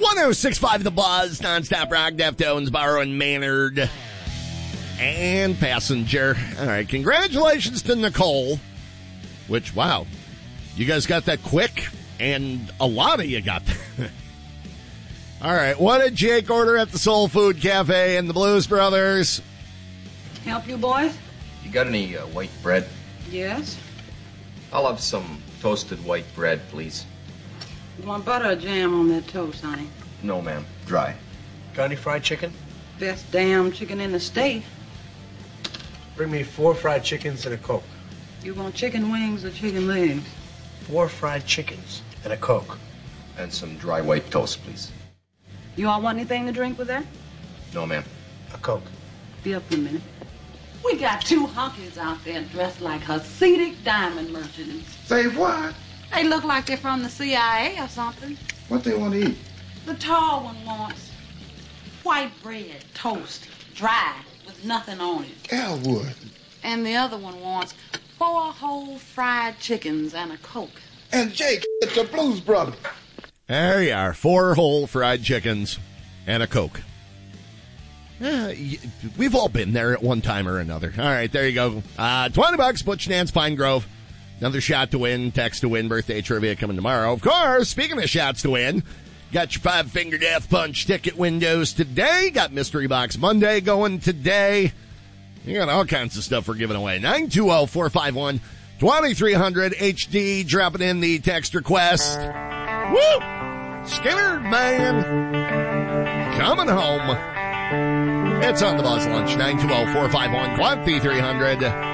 106.5 The Buzz, nonstop rock, Deftones, Borrow and Maynard, and Passenger. All right, congratulations to Nicole, which, wow, you guys got that quick, and a lot of you got that. All right, what did Jake order at the Soul Food Cafe and the Blues Brothers? Help you, boys? You got any white bread? Yes. I'll have some toasted white bread, please. You want butter or jam on that toast, honey? No, ma'am. Dry. Got any fried chicken? Best damn chicken in the state. Bring me 4 fried chickens and a Coke. You want chicken wings or chicken legs? 4 fried chickens and a Coke. And some dry white toast, please. You all want anything to drink with that? No, ma'am. A Coke. Be up in a minute. We got 2 honkies out there dressed like Hasidic diamond merchants. Say what? They look like they're from the CIA or something. What they want to eat? The tall one wants white bread, toast, dry, with nothing on it. Elwood. And the other one wants 4 whole fried chickens and a Coke. And Jake, it's the Blues Brothers. There you are, 4 whole fried chickens and a Coke. We've all been there at one time or another. All right, there you go. $20, Butch Nance Pine Grove. Another shot to win, text to win, birthday trivia coming tomorrow. Of course, speaking of shots to win, got your 5-finger death punch ticket windows today. Got Mystery Box Monday going today. You got all kinds of stuff we're giving away. 920-451-2300 HD, dropping in the text request. Woo! Skinner Man coming home. It's on the Buzz Lunch, 920-451-2300.